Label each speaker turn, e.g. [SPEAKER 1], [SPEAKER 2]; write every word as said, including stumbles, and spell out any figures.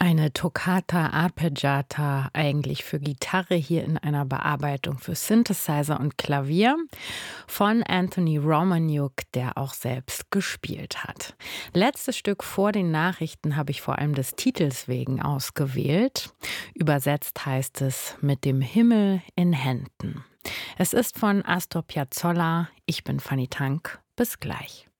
[SPEAKER 1] Eine Toccata Arpeggiata eigentlich für Gitarre, hier in einer Bearbeitung für Synthesizer und Klavier von Anthony Romaniuk, der auch selbst gespielt hat. Letztes Stück vor den Nachrichten habe ich vor allem des Titels wegen ausgewählt. Übersetzt heißt es „Mit dem Himmel in Händen“. Es ist von Astor Piazzolla. Ich bin Fanny Tank. Bis gleich.